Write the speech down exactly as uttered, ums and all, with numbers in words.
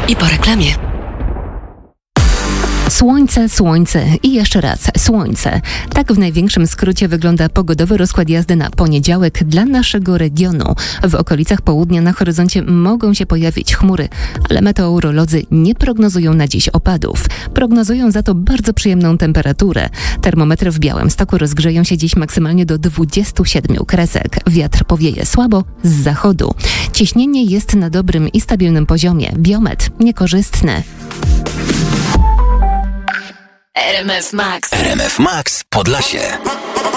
I po reklamie. Słońce, słońce i jeszcze raz słońce. Tak w największym skrócie wygląda pogodowy rozkład jazdy na poniedziałek dla naszego regionu. W okolicach południa na horyzoncie mogą się pojawić chmury, ale meteorolodzy nie prognozują na dziś opadów. Prognozują za to bardzo przyjemną temperaturę. Termometry w Białymstoku rozgrzeją się dziś maksymalnie do dwudziestu siedmiu kresek. Wiatr powieje słabo z zachodu. Ciśnienie jest na dobrym i stabilnym poziomie. Biometr niekorzystny. R M F Max. R M F Max Podlasie.